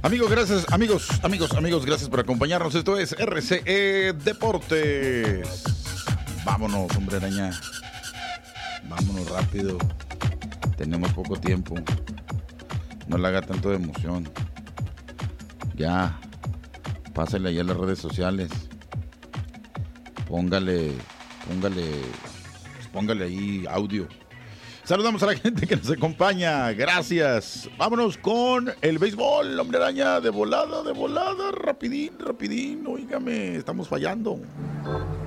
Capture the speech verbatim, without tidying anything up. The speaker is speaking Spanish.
Amigos, gracias, amigos, amigos, amigos, gracias por acompañarnos. Esto es R C E Deportes. Vámonos, hombre araña. Vámonos rápido. Tenemos poco tiempo. No le haga tanto de emoción. Ya. Pásale ahí a las redes sociales. Póngale, póngale, pues póngale ahí audio. Saludamos a la gente que nos acompaña. Gracias. Vámonos con el béisbol, hombre araña, de volada, de volada, rapidín, rapidín. Óigame, estamos fallando.